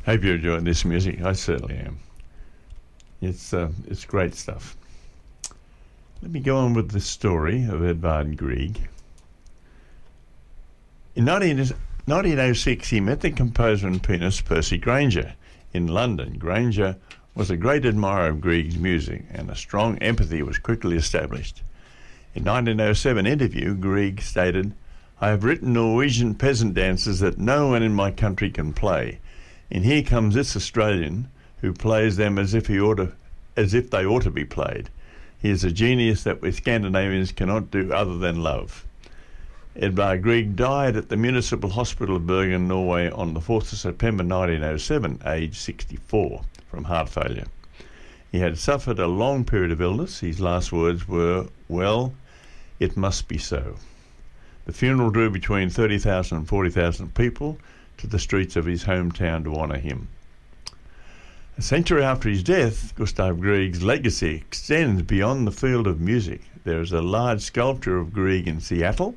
Hope you're enjoying this music. I certainly am. It's great stuff. Let me go on with the story of Edvard Grieg. In 1906, he met the composer and pianist Percy Grainger in London. Grainger was a great admirer of Grieg's music, and a strong empathy was quickly established. In 1907 interview, Grieg stated, "I have written Norwegian peasant dances that no one in my country can play, and here comes this Australian who plays them as if they ought to be played. He is a genius that we Scandinavians cannot do other than love." Edvard Grieg died at the Municipal Hospital of Bergen, Norway on the 4th of September 1907, aged 64, from heart failure. He had suffered a long period of illness. His last words were, "Well, it must be so." The funeral drew between 30,000 and 40,000 people to the streets of his hometown to honour him. A century after his death, Gustav Grieg's legacy extends beyond the field of music. There is a large sculpture of Grieg in Seattle,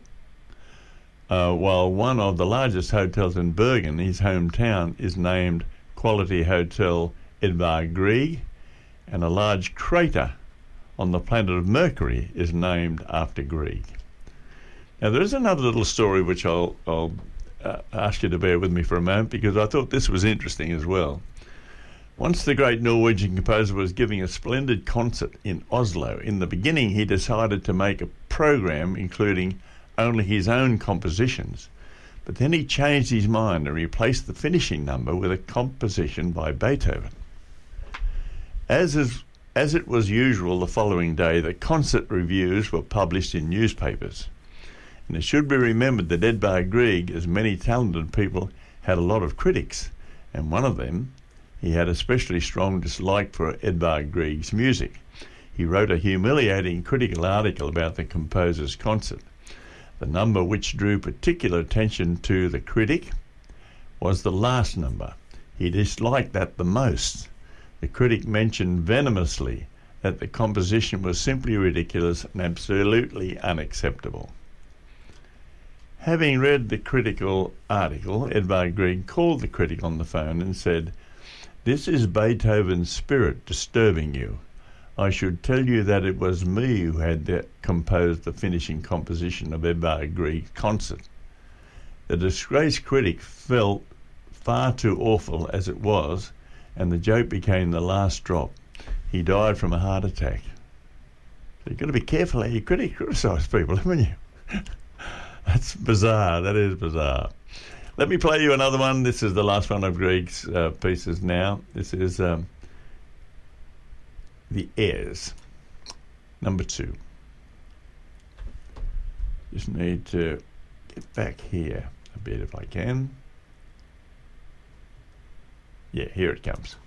while one of the largest hotels in Bergen, his hometown, is named Quality Hotel Edvard Grieg, and a large crater on the planet of Mercury is named after Grieg. Now, there is another little story which I'll ask you to bear with me for a moment, because I thought this was interesting as well. Once the great Norwegian composer was giving a splendid concert in Oslo. In the beginning, he decided to make a program including only his own compositions, but then he changed his mind and replaced the finishing number with a composition by Beethoven. As it was usual the following day, the concert reviews were published in newspapers. And it should be remembered that Edvard Grieg, as many talented people, had a lot of critics, and one of them, he had especially strong dislike for Edvard Grieg's music. He wrote a humiliating critical article about the composer's concert. The number which drew particular attention to the critic was the last number. He disliked that the most. The critic mentioned venomously that the composition was simply ridiculous and absolutely unacceptable. Having read the critical article, Edvard Grieg called the critic on the phone and said, "This is Beethoven's spirit disturbing you. I should tell you that it was me who had composed the finishing composition of Edvard Grieg's concert." The disgraced critic felt far too awful as it was, and the joke became the last drop. He died from a heart attack. So you've got to be careful how you criticise people, haven't you? That's bizarre. That is bizarre. Let me play you another one. This is the last one of Grieg's pieces now. This is The Airs, number 2. Just need to get back here a bit if I can. Yeah, here it comes.